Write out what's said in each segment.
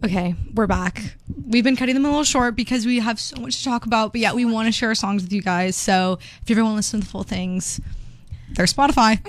Okay, we're back. We've been cutting them a little short because we have so much to talk about, but yeah, we want to share our songs with you guys. So if you ever want to listen to the full things, there's Spotify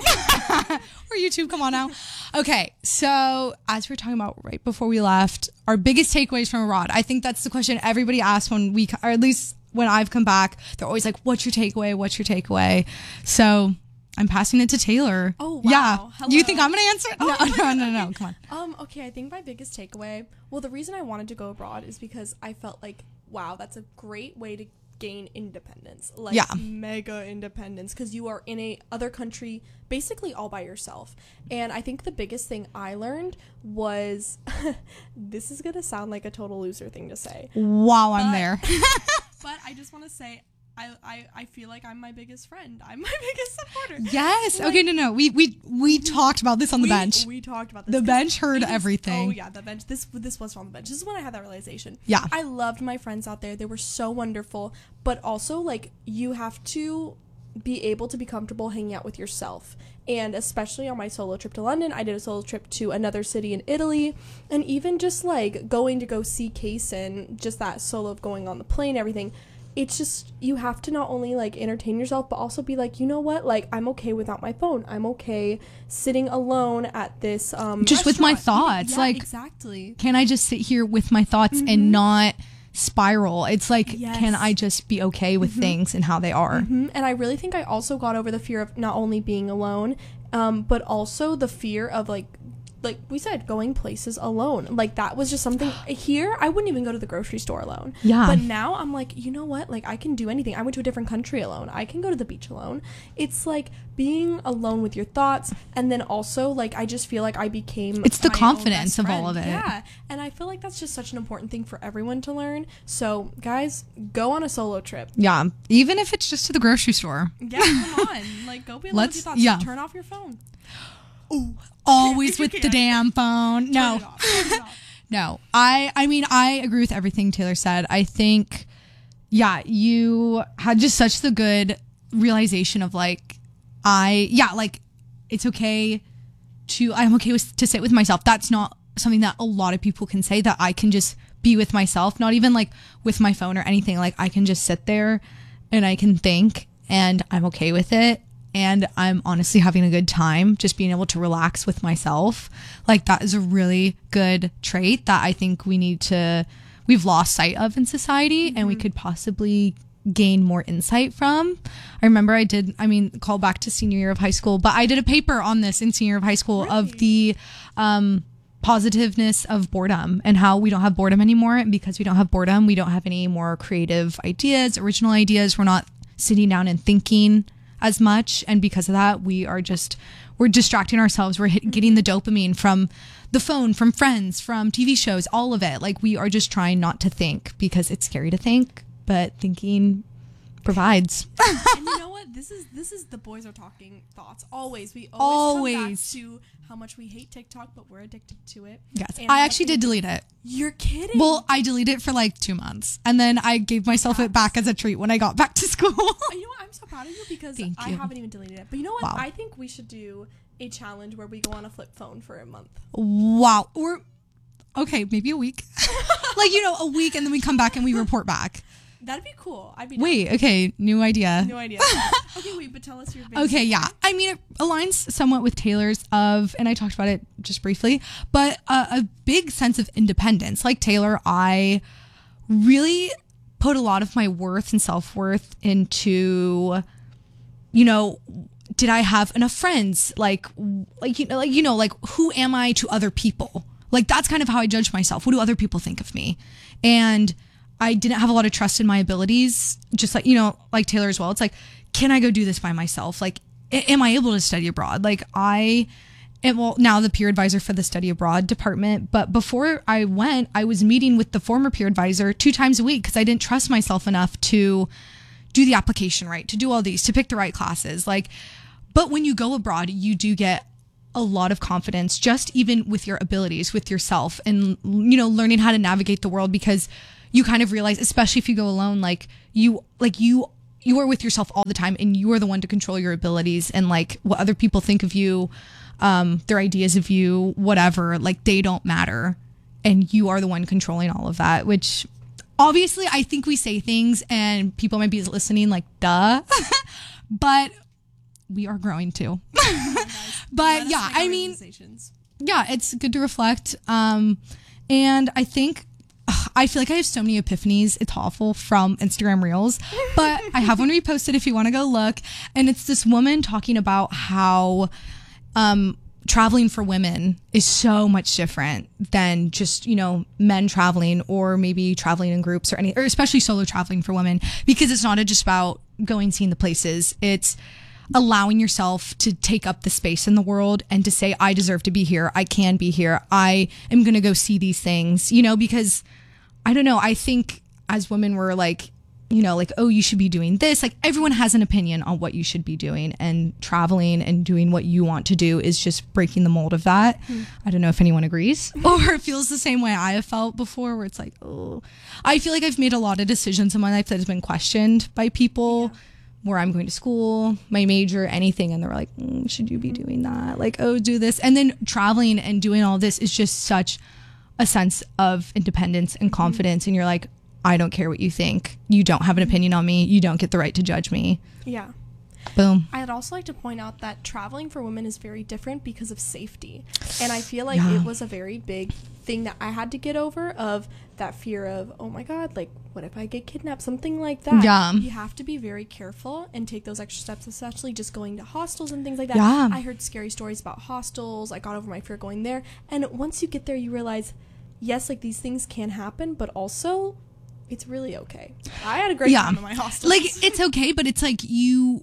or YouTube. Come on now. Okay, so as we were talking about right before we left, our biggest takeaways from abroad. I think that's the question everybody asks when we, or at least when I've come back. They're always like, "What's your takeaway? What's your takeaway?" So I'm passing it to Taylor. Oh, wow. Yeah. Hello. You think I'm going to answer it? No. Come on. Okay, I think my biggest takeaway, well, the reason I wanted to go abroad is because I felt like, wow, that's a great way to gain independence. Like, mega independence, because you are in a other country basically all by yourself. And I think the biggest thing I learned was, this is going to sound like a total loser thing to say. Wow, I'm there. But I just want to say, I feel like I'm my biggest friend. I'm my biggest supporter. Yes. Like, okay, no. We talked about this on the bench. We talked about this. The bench heard everything. Oh yeah, the bench. This was on the bench. This is when I had that realization. Yeah. I loved my friends out there. They were so wonderful. But also, like, you have to be able to be comfortable hanging out with yourself. And especially on my solo trip to London, I did a solo trip to another city in Italy. And even just like going to go see Kaysen, just that solo of going on the plane, everything. It's just, you have to not only like entertain yourself, but also be like, you know what, like, I'm okay without my phone. I'm okay sitting alone at this just restaurant. With my thoughts. Yeah, like, exactly. Can I just sit here with my thoughts and not spiral? It's like, can I just be okay with things and how they are? And I really think I also got over the fear of not only being alone, but also the fear of like we said, going places alone. Like, that was just something here. I wouldn't even go to the grocery store alone. Yeah. But now I'm like, you know what? Like, I can do anything. I went to a different country alone. I can go to the beach alone. It's like being alone with your thoughts. And then also, like, I just feel like I became It's the my confidence own best of all of friend. it. Yeah. And I feel like that's just such an important thing for everyone to learn. So, guys, go on a solo trip. Yeah. Even if it's just to the grocery store. Yeah, come on. Like, go be alone with your thoughts. Yeah. Turn off your phone. Ooh. Always with the damn phone. No. Turn it off. No. I mean, I agree with everything Taylor said. I think, yeah, you had just such the good realization of like, it's okay I'm okay to sit with myself. That's not something that a lot of people can say, that I can just be with myself, not even like with my phone or anything. Like, I can just sit there and I can think and I'm okay with it. And I'm honestly having a good time just being able to relax with myself. Like, that is a really good trait that I think we've lost sight of in society, and we could possibly gain more insight from. I remember call back to senior year of high school, but I did a paper on this in senior year of high school of the positiveness of boredom and how we don't have boredom anymore. And because we don't have boredom, we don't have any more creative ideas, original ideas. We're not sitting down and thinking as much, and because of that we're distracting ourselves. We're getting the dopamine from the phone, from friends, from TV shows, all of it. Like, we are just trying not to think because it's scary to think, but thinking provides. And you know what, this is the boys are talking thoughts. We always come back to how much we hate TikTok, but we're addicted to it. Yes. And I actually did delete it. You're kidding? Well, I deleted it for like 2 months, and then I gave myself it back as a treat when I got back to school. You know what, I'm so proud of you, because Thank I you. haven't even deleted it. But you know what, Wow. I think we should do a challenge where we go on a flip phone for a month. Wow. Or, okay, maybe a week. Like, a week, and then we come back and we report back. That'd be cool. I'd be Wait, okay, new idea. No idea. Okay, wait, but tell us your biggest Okay, yeah. I mean, it aligns somewhat with Taylor's and I talked about it just briefly, but a big sense of independence. Like Taylor, I really put a lot of my worth and self-worth into, did I have enough friends? Like who am I to other people? Like, that's kind of how I judge myself. What do other people think of me? And I didn't have a lot of trust in my abilities, just like, like Taylor as well. It's like, can I go do this by myself? Like, am I able to study abroad? Like, I am now the peer advisor for the study abroad department. But before I went, I was meeting with the former peer advisor 2 times a week because I didn't trust myself enough to do the application right, to do all these, to pick the right classes. Like, but when you go abroad, you do get a lot of confidence, just even with your abilities, with yourself, and, learning how to navigate the world, because you kind of realize, especially if you go alone, you are with yourself all the time, and you are the one to control your abilities, and like what other people think of you, their ideas of you, whatever, like they don't matter. and you are the one controlling all of that, which obviously I think we say things and people might be listening like, duh, but we are growing too. But yeah, I mean, yeah, it's good to reflect. And I think, I feel like I have so many epiphanies. It's awful from Instagram Reels, but I have one reposted if you want to go look. And it's this woman talking about how traveling for women is so much different than just, you know, men traveling or maybe traveling in groups or especially solo traveling for women, because it's not just about going, seeing the places. It's allowing yourself to take up the space in the world and to say, I deserve to be here. I can be here. I am going to go see these things, you know, because I don't know. I think as women, we're like, you know, like, oh, you should be doing this. Like everyone has an opinion on what you should be doing, and traveling and doing what you want to do is just breaking the mold of that. I don't know if anyone agrees or feels the same way I have felt before, where it's like, oh, I feel like I've made a lot of decisions in my life that has been questioned by people. Yeah. Where I'm going to school, my major, anything. And they're like, should you be doing that? Like, oh, do this. And then traveling and doing all this is just such a sense of independence and confidence. And you're like, I don't care what you think. You don't have an opinion on me. You don't get the right to judge me. Yeah. Boom. I'd also like to point out that traveling for women is very different because of safety. And I feel like it was a very big thing that I had to get over, of that fear of, oh my God, like, what if I get kidnapped? Something like that. Yeah. You have to be very careful and take those extra steps, especially just going to hostels and things like that. Yeah. I heard scary stories about hostels. I got over my fear going there. And once you get there, you realize, yes, like, these things can happen, but also it's really okay. I had a great time in my hostel. Like, it's okay, but it's like you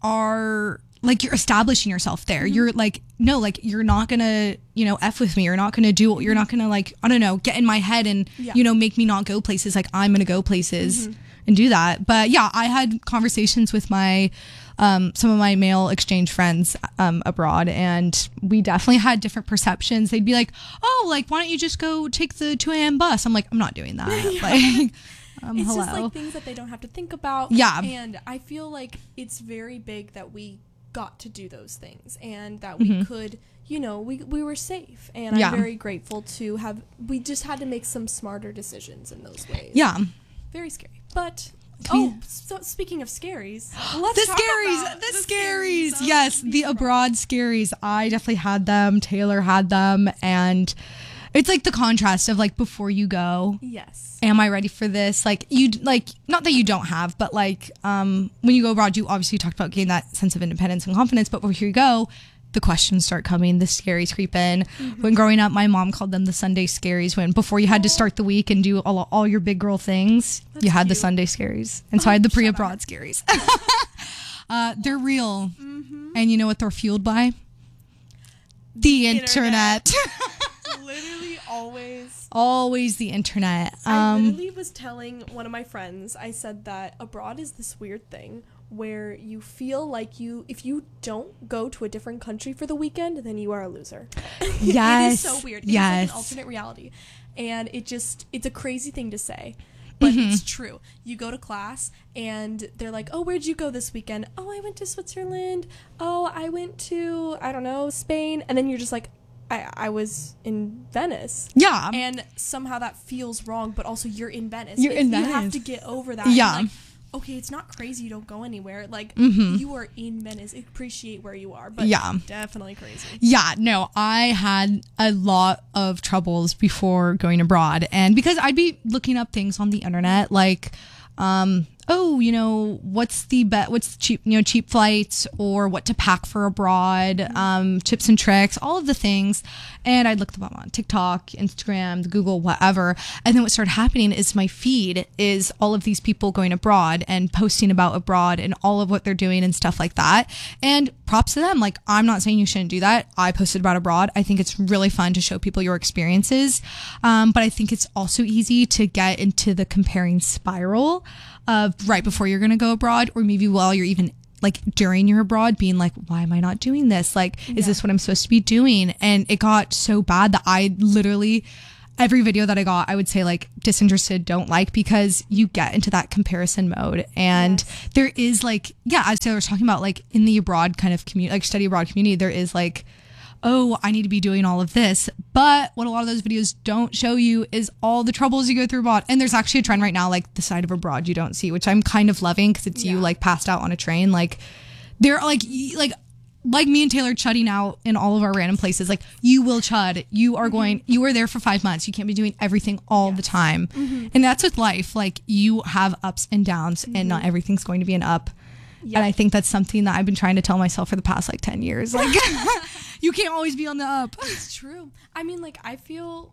are, like, you're establishing yourself there. You're like, no, like, you're not gonna, you know, F with me. You're not gonna do, you're not gonna, like, I don't know, get in my head and, you know, make me not go places. Like, I'm gonna go places and do that. But yeah, I had conversations with my, some of my male exchange friends abroad, and we definitely had different perceptions. They'd be like, oh, like, why don't you just go take the 2 a.m. bus? I'm like, I'm not doing that. Like, it's hello. just like things that they don't have to think about. Yeah. And I feel like it's very big that we got to do those things, and that we could, you know, we were safe. And I'm very grateful to have, we just had to make some smarter decisions in those ways. Yeah. Very scary. But so speaking of scaries, let's talk about the scaries. Yes, the abroad scaries. I definitely had them. Taylor had them, and it's like the contrast of, like, before you go. Yes. Am I ready for this? Like, you, like, not that you don't have, but like, when you go abroad, you obviously talked about getting that sense of independence and confidence, but before you go, the questions start coming, the scaries creep in. When growing up, my mom called them the Sunday scaries, when before you had to start the week and do all your big girl things, you had the Sunday scaries. And so I had the pre-abroad scaries. They're real. And you know what they're fueled by? The internet. Literally always the internet. I literally was telling one of my friends, I said that abroad is this weird thing where you feel like if you don't go to a different country for the weekend, then you are a loser. Yes. It is so weird. It's like an alternate reality. And it's a crazy thing to say, but it's true. You go to class and they're like, oh, where'd you go this weekend? Oh, I went to Switzerland. Oh, I went to, I don't know, Spain. And then you're just like, I was in Venice. Yeah. And somehow that feels wrong, but also you're in Venice. You're in Venice. You have to get over that. Yeah. Like, okay, it's not crazy you don't go anywhere. Like, you are in Venice. Appreciate where you are. But definitely crazy. Yeah, no, I had a lot of troubles before going abroad. And because I'd be looking up things on the internet, like, oh, you know, what's cheap, you know, cheap flights, or what to pack for abroad, tips and tricks, all of the things. And I'd look them up on TikTok, Instagram, Google, whatever. And then what started happening is my feed is all of these people going abroad and posting about abroad and all of what they're doing and stuff like that. And props to them. Like, I'm not saying you shouldn't do that. I posted about abroad. I think it's really fun to show people your experiences. But I think it's also easy to get into the comparing spiral of right before you're going to go abroad, or maybe while you're even, like, during you're abroad, being like, why am I not doing this? Like, is this what I'm supposed to be doing? And it got so bad that I literally, every video that I got, I would say, like, disinterested, don't like, because you get into that comparison mode. And there is, like, as Taylor was talking about, like, in the abroad kind of community, like, study abroad community, there is, like, oh, I need to be doing all of this. But what a lot of those videos don't show you is all the troubles you go through abroad. And there's actually a trend right now, like the side of abroad you don't see, which I'm kind of loving because it's you like passed out on a train. Like they're like me and Taylor chudding out in all of our random places. Like you will chud. You are you are there for 5 months. You can't be doing everything all the time. And that's with life. Like you have ups and downs and not everything's going to be an up. And I think that's something that I've been trying to tell myself for the past like 10 years. Like you can't always be on the up. It's true. I mean, like I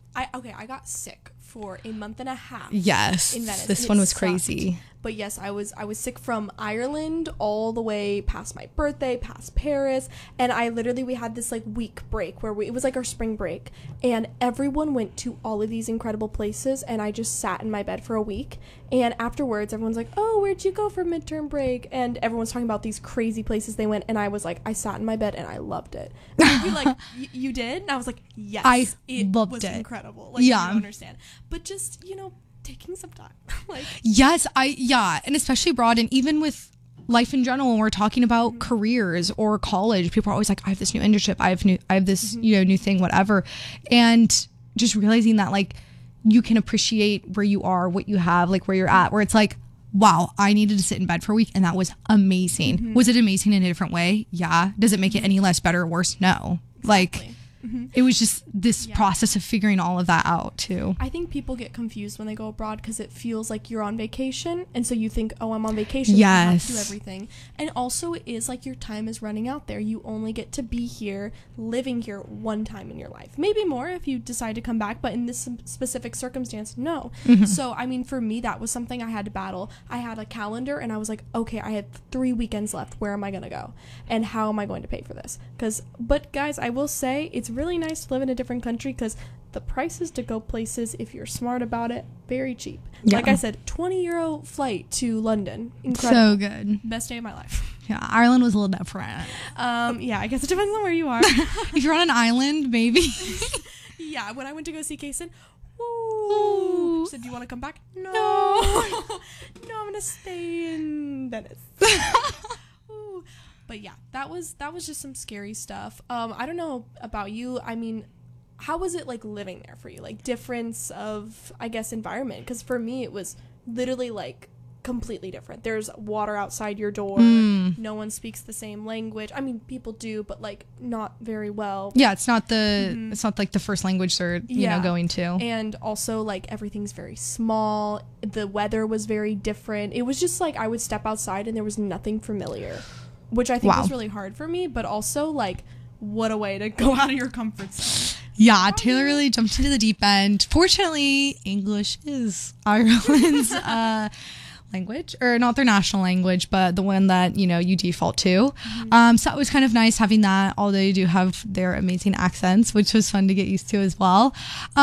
got sick for a month and a half. Yes. In Venice. This one was crazy. But yes, I was sick from Ireland all the way past my birthday, past Paris, and we had this like week break where it was like our spring break, and everyone went to all of these incredible places, and I just sat in my bed for a week, and afterwards everyone's like, oh, where'd you go for midterm break? And everyone's talking about these crazy places they went, and I was like, I sat in my bed and I loved it. And I'd be like, you did? And I was like, yes, it was incredible. Like, you don't understand. But just, taking some time. Like yes, and especially abroad, and even with life in general, when we're talking about careers or college, people are always like, I have this new internship, I have this new thing, whatever. And just realizing that like you can appreciate where you are, what you have, like where you're at, where it's like, wow, I needed to sit in bed for a week and that was amazing. Was it amazing in a different way? Yeah. Does it make it any less better or worse? No. Exactly. Like it was just this process of figuring all of that out too. I think people get confused when they go abroad because it feels like you're on vacation, and so you think, oh, I'm on vacation, yes, I have to do everything. And also it is like your time is running out there. You only get to be here, living here one time in your life, maybe more if you decide to come back, but in this specific circumstance, no. So I mean, for me, that was something I had to battle. I had a calendar and I was like, okay, I had 3 weekends left. Where am I gonna go, and how am I going to pay for this? But guys, I will say it's really nice to live in a different country because the prices to go places, if you're smart about it, very cheap. Like I said, €20 flight to London. Incredible. So good. Best day of my life. Yeah, Ireland was a little different. Yeah, I guess it depends on where you are. If you're on an island, maybe. Yeah, when I went to go see Kason, she said, do you want to come back? No. No, I'm gonna stay in Venice. But yeah, that was just some scary stuff. I don't know about you. I mean, how was it like living there for you? Like difference of, I guess, environment? Because for me, it was literally like completely different. There's water outside your door. No one speaks the same language. I mean, people do, but like not very well. Yeah, it's not it's not like the first language they're going to. And also like everything's very small. The weather was very different. It was just like I would step outside and there was nothing familiar, which I think was really hard for me, but also like what a way to go out of your comfort zone. Yeah, Taylor really jumped into the deep end. Fortunately, English is Ireland's language, or not their national language, but the one that, you default to. So it was kind of nice having that, although you do have their amazing accents, which was fun to get used to as well.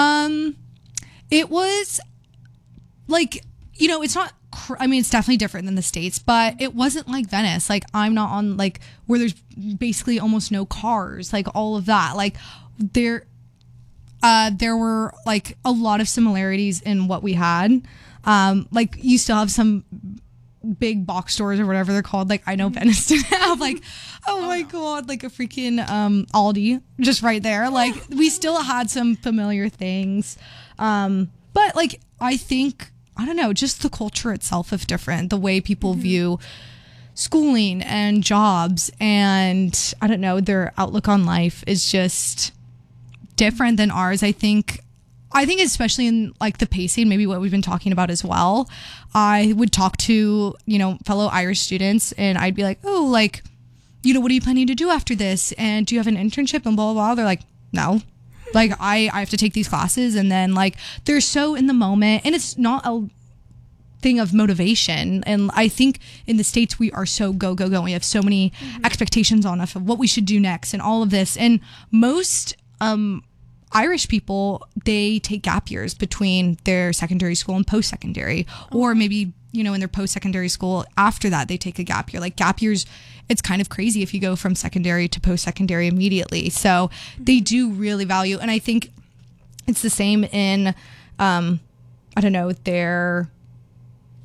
It was like, it's not, it's definitely different than the States, but it wasn't like Venice. Like I'm not on like where there's basically almost no cars, like all of that. Like there were like a lot of similarities in what we had. Like you still have some big box stores or whatever they're called. Like I know Venice didn't have like, oh my God, like a freaking Aldi just right there. Like we still had some familiar things. But like I think, I don't know, just the culture itself is different. The way people view schooling and jobs and I don't know, their outlook on life is just different than ours. I think especially in like the pacing, maybe what we've been talking about as well. I would talk to, fellow Irish students and I'd be like, oh, like, what are you planning to do after this? And do you have an internship and blah, blah, blah. They're like, no. Like I have to take these classes, and then like they're so in the moment, and it's not a thing of motivation. And I think in the States we are so go. We have so many expectations on us of what we should do next and all of this. And most Irish people, they take gap years between their secondary school and post-secondary, or maybe in their post-secondary school after that they take a gap year. Like gap years, it's kind of crazy if you go from secondary to post-secondary immediately. So they do really value, and I think it's the same in I don't know, their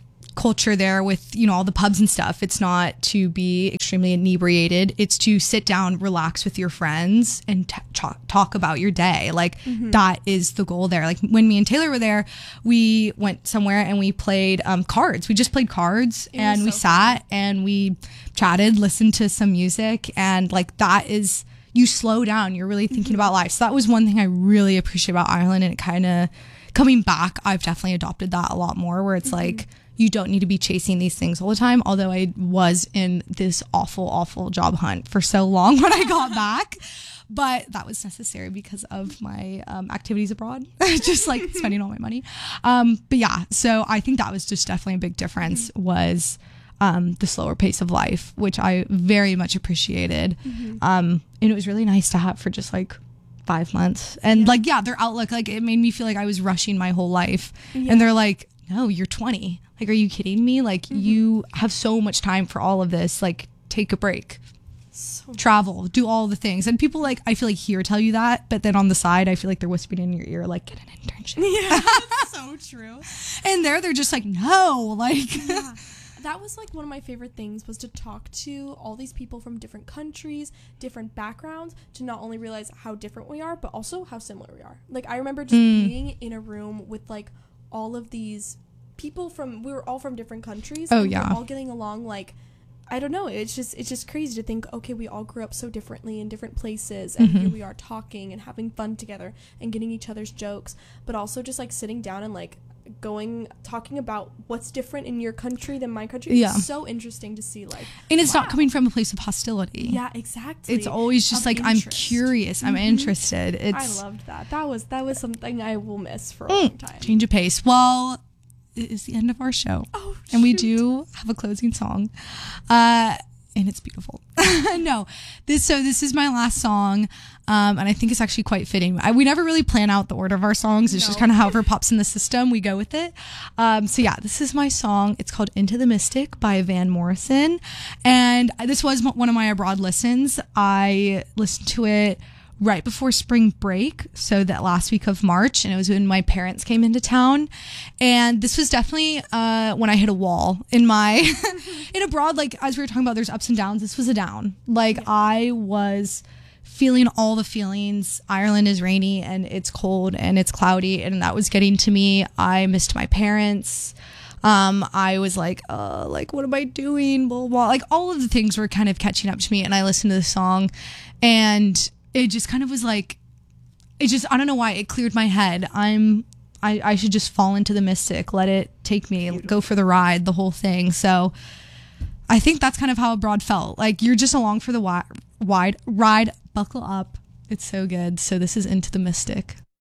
culture there with, you know, all the pubs and stuff. It's not to be extremely inebriated. It's to sit down, relax with your friends and talk about your day. Like that is the goal there. Like when me and Taylor were there, we went somewhere and we played cards. We just played cards and we sat and we chatted, listened to some music, and like that is, you slow down. You're really thinking about life. So that was one thing I really appreciate about Ireland, and it kind of, coming back, I've definitely adopted that a lot more, where it's like, you don't need to be chasing these things all the time. Although I was in this awful job hunt for so long when I got back, but that was necessary because of my activities abroad, just like spending all my money. But yeah, so I think that was just definitely a big difference, was the slower pace of life, which I very much appreciated. And it was really nice to have for just like 5 months. And like, yeah, their outlook, like it made me feel like I was rushing my whole life. And they're like, no, you're 20. Like, are you kidding me? Like you have so much time for all of this. Like, take a break, travel, do all the things. And people, like, I feel like here tell you that, but then on the side, I feel like they're whispering in your ear, like, get an internship. Yeah, that's so true. And they're just like, no, like, yeah. That was like one of my favorite things, was to talk to all these people from different countries, different backgrounds, to not only realize how different we are, but also how similar we are. Like, I remember just being in a room with like all of these people we were all from different countries. Oh, and yeah. we were all getting along. Like, I don't know, it's just crazy to think, okay, we all grew up so differently in different places, and here we are talking and having fun together and getting each other's jokes, but also just like sitting down and like talking about what's different in your country than my country. Yeah. It's so interesting to see, like, and it's not coming from a place of hostility. Yeah, exactly. It's always just like, interest. I'm curious, I'm interested. I loved that. That was something I will miss for a long time. Change of pace. Well, it is the end of our show. Oh, and we do have a closing song. And it's beautiful. No, this is my last song. And I think it's actually quite fitting. We never really plan out the order of our songs. It's just kind of however pops in the system, we go with it. So yeah, this is my song. It's called Into the Mystic by Van Morrison. And this was one of my abroad listens. I listened to it right before spring break, so that last week of March, and it was when my parents came into town. And this was definitely when I hit a wall in my in abroad. Like, as we were talking about, there's ups and downs. This was a down. Like, I was feeling all the feelings. Ireland is rainy and it's cold and it's cloudy, and that was getting to me. I missed my parents. I was like, what am I doing? Blah, blah. Like, all of the things were kind of catching up to me, and I listened to the song, and it just kind of was like, I don't know why, it cleared my head. I should just fall into the mystic, let it take me, go for the ride, the whole thing. So I think that's kind of how abroad felt. Like, you're just along for the ride, buckle up. It's so good. So this is Into the Mystic.